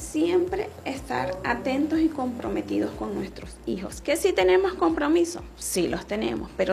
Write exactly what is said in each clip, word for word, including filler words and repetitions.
siempre estar atentos y comprometidos con nuestros hijos. ¿Que si tenemos compromiso? Sí los tenemos, pero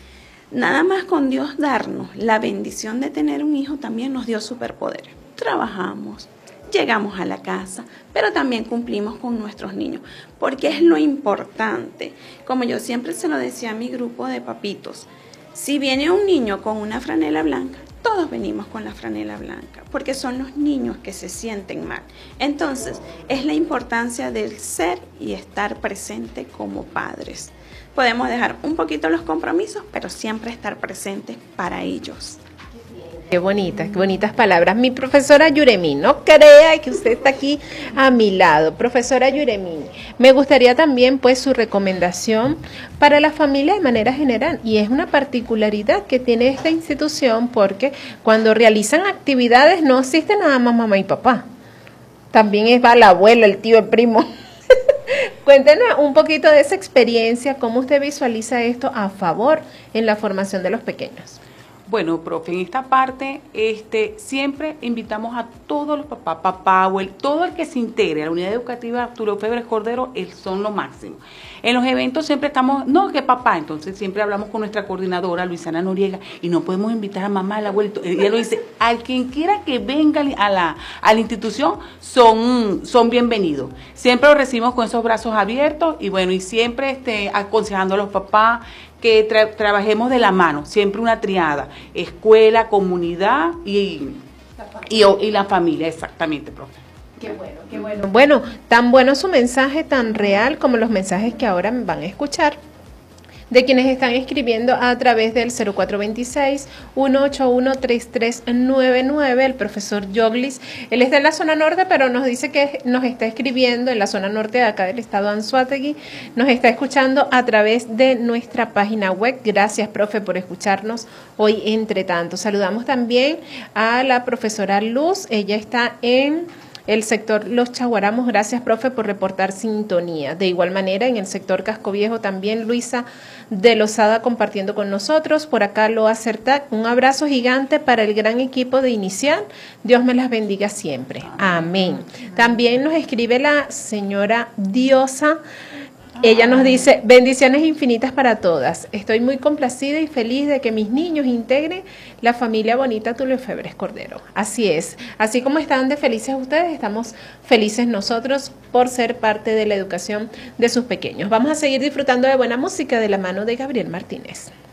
nada más con Dios darnos la bendición de tener un hijo también nos dio superpoderes. Trabajamos, llegamos a la casa, pero también cumplimos con nuestros niños, porque es lo importante. Como yo siempre se lo decía a mi grupo de papitos, si viene un niño con una franela blanca, todos venimos con la franela blanca, porque son los niños que se sienten mal. Entonces, es la importancia del ser y estar presente como padres. Podemos dejar un poquito los compromisos, pero siempre estar presentes para ellos. Qué bonitas, qué bonitas palabras. Mi profesora Yuremín, no crea que usted está aquí a mi lado. Profesora Yuremín, me gustaría también pues su recomendación para la familia de manera general, y es una particularidad que tiene esta institución porque cuando realizan actividades no asiste nada más mamá y papá, también es va la abuela, el tío, el primo. Cuéntenos un poquito de esa experiencia, cómo usted visualiza esto a favor en la formación de los pequeños. Bueno, profe, en esta parte este, siempre invitamos a todos los papás, papá, abuelo, todo el que se integre a la unidad educativa Tulio Febres Cordero, el, son lo máximo. En los eventos siempre estamos, no, que papá, entonces siempre hablamos con nuestra coordinadora, Luisana Noriega, y no podemos invitar a mamá, al abuelo. Ella lo dice, al quien quiera que venga a la, a la institución, son, son bienvenidos. Siempre lo recibimos con esos brazos abiertos, y bueno, y siempre este, aconsejando a los papás, que tra trabajemos de la mano, siempre una triada, escuela, comunidad y, y, y la familia, exactamente, profe. Qué bueno, qué bueno. Bueno, tan bueno su mensaje, tan real como los mensajes que ahora van a escuchar de quienes están escribiendo a través del cero cuatro dos seis, uno ocho uno, tres tres nueve nueve, el profesor Yoglis. Él está en la zona norte, pero nos dice que nos está escribiendo en la zona norte de acá del estado Anzoátegui, nos está escuchando a través de nuestra página web. Gracias, profe, por escucharnos hoy entre tanto. Saludamos también a la profesora Luz, ella está en el sector Los Chaguaramos. Gracias, profe, por reportar sintonía. De igual manera, en el sector Casco Viejo también Luisa de Lozada compartiendo con nosotros. Por acá lo Acertac. Un abrazo gigante para el gran equipo de Inicial. Dios me las bendiga siempre. Amén. También nos escribe la señora Diosa. Ella nos dice, bendiciones infinitas para todas. Estoy muy complacida y feliz de que mis niños integren la familia bonita Tulio Febres Cordero. Así es, así como están de felices ustedes, estamos felices nosotros por ser parte de la educación de sus pequeños. Vamos a seguir disfrutando de buena música de la mano de Gabriel Martínez.